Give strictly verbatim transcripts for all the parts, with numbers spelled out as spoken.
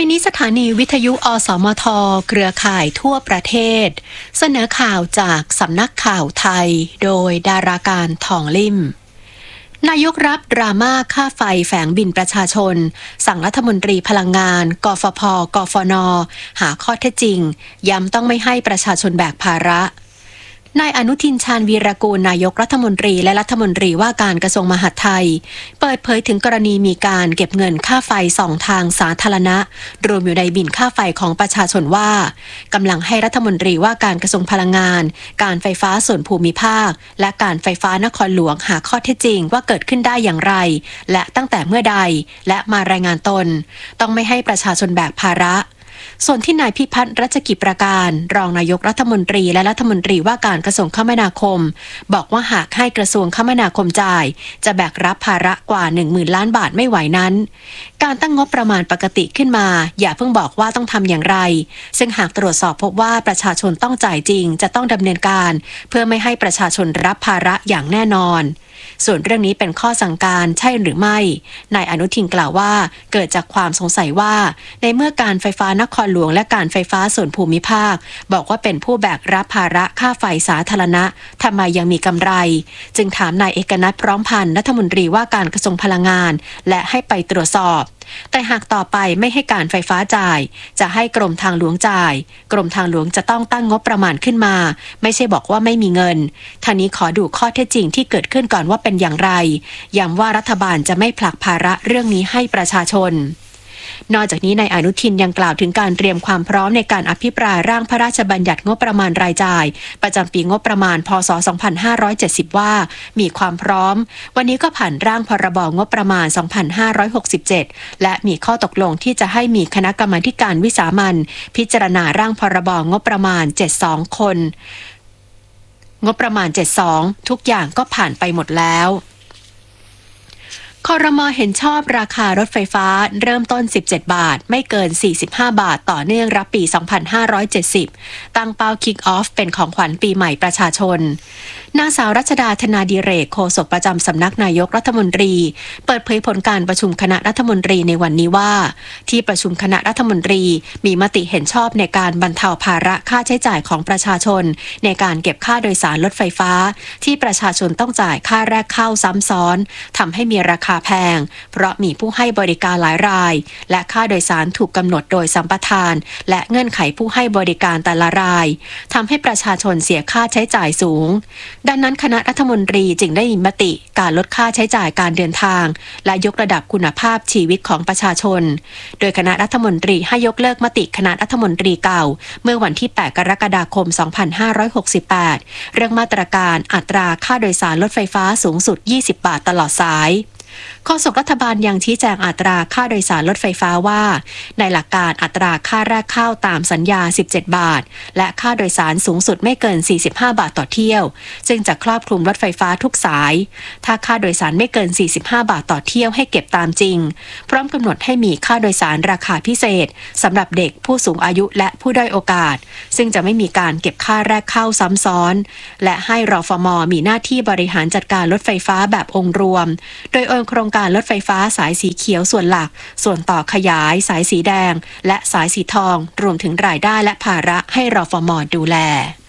นี้สถานีวิทยุอสมทเครือข่ายทั่วประเทศเสนอข่าวจากสำนักข่าวไทยโดยดาราการทองลิ่มนายกรับดราม่าค่าไฟแฝงบินประชาชนสั่งรัฐมนตรีพลังงานกฟผกฟนหาข้อเท็จจริงย้ำต้องไม่ให้ประชาชนแบกภาระนายอนุทินชาญวีรกูลนายกรัฐมนตรีและรัฐมนตรีว่าการกระทรวงมหาดไทยเปิดเผยถึงกรณีมีการเก็บเงินค่าไฟสองทางสาธารณะรวมอยู่ในบินค่าไฟของประชาชนว่ากำลังให้รัฐมนตรีว่าการกระทรวงพลังงานการไฟฟ้าส่วนภูมิภาคและการไฟฟ้านครหลวงหาข้อเท็จจริงว่าเกิดขึ้นได้อย่างไรและตั้งแต่เมื่อใดและมารายงานตนต้องไม่ให้ประชาชนแบกภาระส่วนที่นายพิพัฒน์รัชกิจประการรองนายกรัฐมนตรีและรัฐมนตรีว่าการกระทรวงคมนาคมบอกว่าหากให้กระทรวงคมนาคมจ่ายจะแบกรับภาระกว่า หนึ่งหมื่น ล้านบาทไม่ไหวนั้นการตั้งงบประมาณปกติขึ้นมาอย่าเพิ่งบอกว่าต้องทำอย่างไรซึ่งหากตรวจสอบพบว่าประชาชนต้องจ่ายจริงจะต้องดำเนินการเพื่อไม่ให้ประชาชนรับภาระอย่างแน่นอนส่วนเรื่องนี้เป็นข้อสั่งการใช่หรือไม่นายอนุทินกล่าวว่าเกิดจากความสงสัยว่าในเมื่อการไฟฟ้านครหลวงและการไฟฟ้าส่วนภูมิภาคบอกว่าเป็นผู้แบกรับภาระค่าไฟสาธารณะทำไมยังมีกำไรจึงถามนายเอกนัทพร้อมพันธ์รัฐมนตรีว่าการกระทรวงพลังงานและให้ไปตรวจสอบแต่หากต่อไปไม่ให้การไฟฟ้าจ่ายจะให้กรมทางหลวงจ่ายกรมทางหลวงจะต้องตั้งงบประมาณขึ้นมาไม่ใช่บอกว่าไม่มีเงินท่านี้ขอดูข้อเท็จจริงที่เกิดขึ้นก่อนว่าเป็นอย่างไรย้ำว่ารัฐบาลจะไม่ผลักภาระเรื่องนี้ให้ประชาชนนอกจากนี้นายอนุทินยังกล่าวถึงการเตรียมความพร้อมในการอภิปรายร่างพระราชบัญญัติงบประมาณรายจ่ายประจำปีงบประมาณพ.ศ. สองพันห้าร้อยเจ็ดสิบว่ามีความพร้อมวันนี้ก็ผ่านร่างพรบงบประมาณสองพันห้าร้อยหกสิบเจ็ดและมีข้อตกลงที่จะให้มีคณะกรรมาการวิสามัญพิจารณาร่างพรบงบประมาณเจ็ดสิบสองคนงบประมาณเจ็ดสิบสองทุกอย่างก็ผ่านไปหมดแล้วครม.เห็นชอบราคารถไฟฟ้าเริ่มต้นสิบเจ็ดบาทไม่เกินสี่สิบห้าบาทต่อเนื่องรับปีสองพันห้าร้อยเจ็ดสิบตั้งเป้า Kick Off เป็นของขวัญปีใหม่ประชาชนนางสาวรัชดาธนาดิเรกโฆษกประจำสำนักนายกรัฐมนตรีเปิดเผยผลการประชุมคณะรัฐมนตรีในวันนี้ว่าที่ประชุมคณะรัฐมนตรีมีมติเห็นชอบในการบรรเทาภาระค่าใช้จ่ายของประชาชนในการเก็บค่าโดยสารรถไฟฟ้าที่ประชาชนต้องจ่ายค่าแรกเข้าซ้ำซ้อนทำให้มีราคาแพงเพราะมีผู้ให้บริการหลายรายและค่าโดยสารถูกกำหนดโดยสัมปทานและเงื่อนไขผู้ให้บริการแต่ละรายทำให้ประชาชนเสียค่าใช้จ่ายสูงดังนั้นคณะรัฐมนตรีจึงได้มีมติการลดค่าใช้จ่ายการเดินทางและยกระดับคุณภาพชีวิตของประชาชนโดยคณะรัฐมนตรีให้ยกเลิกมติคณะรัฐมนตรีเก่าเมื่อวันที่แปดกรกฎาคมสองพันห้าร้อยหกสิบแปดเรื่องมาตรการอัตราค่าโดยสารรถไฟฟ้าสูงสุดยี่สิบบาทตลอดสายโฆษกรัฐบาลยังชี้แจงอัตราค่าโดยสารรถไฟฟ้าว่าในหลักการอัตราค่าแรกเข้าตามสัญญาสิบเจ็ดบาทและค่าโดยสารสูงสุดไม่เกินสี่สิบห้าบาทต่อเที่ยวซึ่งจะครอบคลุมรถไฟฟ้าทุกสายถ้าค่าโดยสารไม่เกินสี่สิบห้าบาทต่อเที่ยวให้เก็บตามจริงพร้อมกำหนดให้มีค่าโดยสารราคาพิเศษสำหรับเด็กผู้สูงอายุและผู้ด้อยโอกาสซึ่งจะไม่มีการเก็บค่าแรกเข้าซ้ำซ้อนและให้รฟม.มีหน้าที่บริหารจัดการรถไฟฟ้าแบบองค์รวมโดยองค์โครงการรถไฟฟ้าสายสีเขียวส่วนหลักส่วนต่อขยายสายสีแดงและสายสีทองรวมถึงรายได้และภาระให้รฟม.ดูแล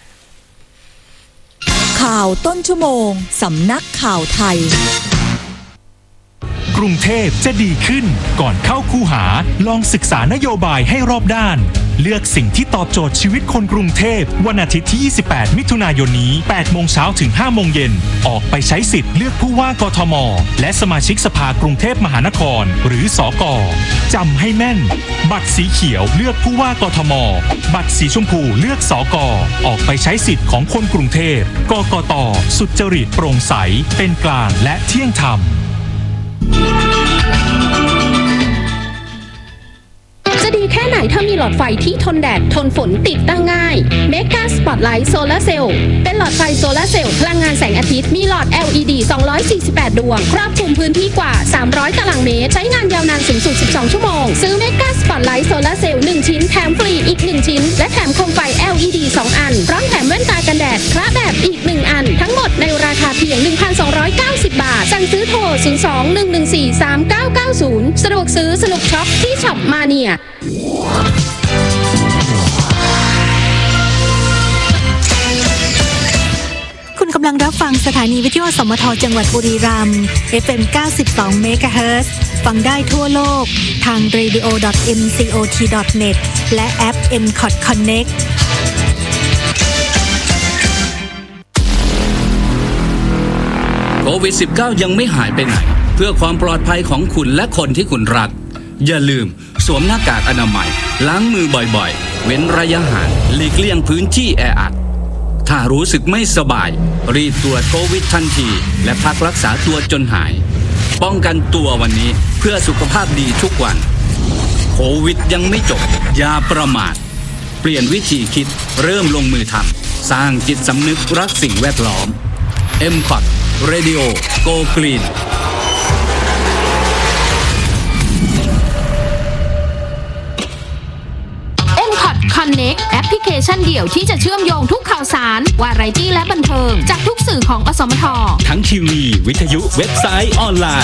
ข่าวต้นชั่วโมงสำนักข่าวไทยกรุงเทพจะดีขึ้นก่อนเข้าคูหาลองศึกษานโยบายให้รอบด้านเลือกสิ่งที่ตอบโจทย์ชีวิตคนกรุงเทพวันอาทิตย์ที่ยี่สิบแปดมิถุนายนนี้แปดโมงเช้าถึงห้าโมงเย็นออกไปใช้สิทธิ์เลือกผู้ว่ากทมและสมาชิกสภากรุงเทพมหานครหรือสก.จำให้แม่นบัตรสีเขียวเลือกผู้ว่ากทมบัตรสีชมพูเลือกสก.ออกไปใช้สิทธิ์ของคนกรุงเทพกกต.สุจริตโปร่งใสเป็นกลางและเที่ยงธรรมจะดีแค่ไหนถ้ามีหลอดไฟที่ทนแดดทนฝนติดตั้งง่าย Mega Spotlight Solar Cell เป็นหลอดไฟโซลาร์เซลล์พลังงานแสงอาทิตย์มีหลอด แอล อี ดี สองร้อยสี่สิบแปดดวงครอบคลุมพื้นที่กว่าสามร้อยตารางเมตรใช้งานยาวนานสูงสุดสิบสองชั่วโมงซื้อ Mega Spotlight Solar Cell หนึ่งชิ้นแถมฟรีอีกหนึ่งชิ้นและแถมโคมไฟ แอล อี ดี สองอันพร้อมแถมแว่นตากันแดดคละแบบอีกหนึ่งอันทั้งหมดในราคาเพียง หนึ่งพันสองร้อยเก้าสิบ บาทสั่งซื้อโทรศูนย์ สอง หนึ่ง หนึ่ง สี่ สาม เก้า เก้า ศูนย์สะดวกซื้อสนุกช็อปที่ช็อปมาเนียคุณกำลังรับฟังสถานีวิทยุสมทจังหวัดบุรีรัมย์ เอฟ เอ็ม เก้าสิบสอง เมกะเฮิรตซ์ ฟังได้ทั่วโลกทาง เรดิโอ ดอท เอ็ม ซี โอ ที ดอท เน็ต และแอป เอ็ม ซี โอ ที Connect โควิด สิบเก้า ยังไม่หายไปไหนเพื่อความปลอดภัยของคุณและคนที่คุณรักอย่าลืมสวมหน้ากากอนามัยล้างมือบ่อยๆเว้นระยะห่างหลีกเลี่ยงพื้นที่แออัดถ้ารู้สึกไม่สบายรีบตรวจโควิดทันทีและพักรักษาตัวจนหายป้องกันตัววันนี้เพื่อสุขภาพดีทุกวันโควิดยังไม่จบอย่าประมาทเปลี่ยนวิธีคิดเริ่มลงมือทำสร้างจิตสำนึกรักสิ่งแวดล้อม เอ็ม ซี โอ ที Radio Go Green Connect แอปพลิเคชันเดี่ยวที่จะเชื่อมโยงทุกข่าวสารวาไรตี้และบันเทิงจากทุกสื่อของอสมททั้งทีวีวิทยุเว็บไซต์ออนไลน์